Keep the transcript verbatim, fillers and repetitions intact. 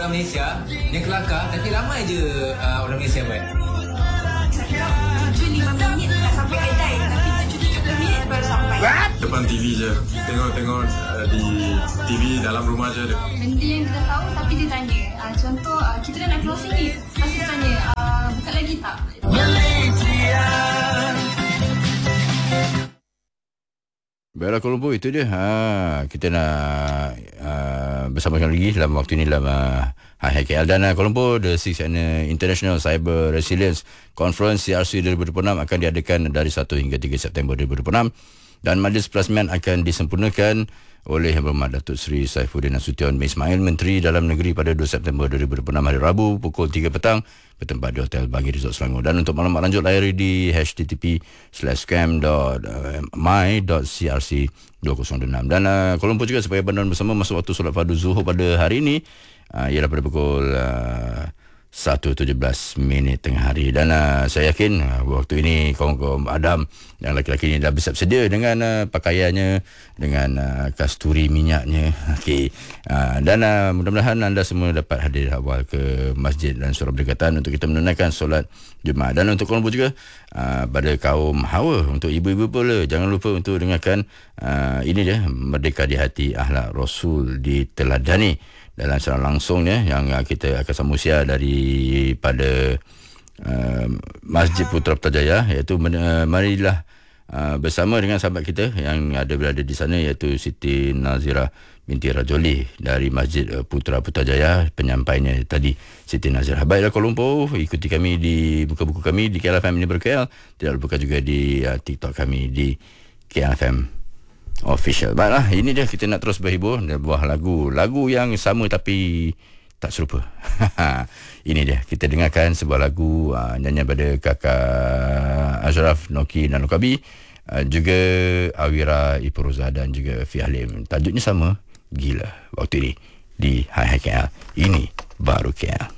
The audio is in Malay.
orang Malaysia yang kelakar, tapi ramai je uh, orang Malaysia buat. tujuh lima minit tak sampai kedai, tapi tujuh tujuh puluh minit baru sampai. Depan T V je. Tengok-tengok uh, di T V dalam rumah je. Benda yang kita tahu tapi dia tanya. Uh, contoh, uh, kita dah nak closing ni. Pasti dia tanya, uh, buka lagi tak? Baiklah Kuala Lumpur, itu dia. Ha, kita nak uh, bersama-sama lagi dalam waktu ini dalam uh, Hai Hai K L. Dan uh, Kuala Lumpur, The Sixth International Cyber Resilience Conference C R C dua ribu dua puluh enam akan diadakan dari satu hingga tiga September dua ribu dua puluh enam. Dan majlis pelasmian akan disempurnakan oleh Yang Berhormat Datuk Seri Saifuddin Nasution bin Ismail, Menteri Dalam Negeri, pada dua September dua ribu dua puluh enam hari Rabu pukul tiga petang bertempat di Hotel Bagi Resort Selangor. Dan untuk maklumat lanjut layari di h t t p slash scam dot my dot c r c dua ribu dua puluh enam. Dan uh, Kuala Lumpur juga sebagai bantuan bersama masuk waktu solat fardu Zuhur pada hari ini uh, ialah pada pukul uh, satu tujuh belas minit tengah hari. Dan uh, saya yakin uh, waktu ini kaum-kaum Adam yang laki-laki ini dah bersiap sedia dengan uh, pakaiannya, dengan uh, kasturi minyaknya. Okey. Uh, dan uh, mudah-mudahan anda semua dapat hadir awal ke masjid dan surau berdekatan untuk kita menunaikan solat Jumaat. Dan untuk Kuala Lumpur juga uh, pada kaum Hawa, untuk ibu-ibu pula, jangan lupa untuk dengarkan uh, ini dia, Merdeka di Hati, Akhlak Rasul Diteladani, dalam secara langsung ya, yang kita akan sambung siar daripada uh, Masjid Putra Putrajaya, iaitu uh, marilah uh, bersama dengan sahabat kita yang ada berada di sana, iaitu Siti Nazira binti Rajoli dari Masjid uh, Putra Putrajaya. Penyampainya tadi Siti Nazira. Baiklah Kuala Lumpur, ikuti kami di buku-buku kami di K L F M ini ber-K L. Tidak lupa juga di uh, TikTok kami di K L F M Official. Baiklah, ini dia, kita nak terus berhibur dengan buah lagu. Lagu yang sama tapi tak serupa. Ini dia, kita dengarkan sebuah lagu uh, nyanyian pada kakak Ashraf, Noki dan Lokabi, uh, juga Awira Ipuroza dan juga Fi Halim. Tajuknya sama, Gila. Waktu ini di Hai Hai K L. Ini baru K L.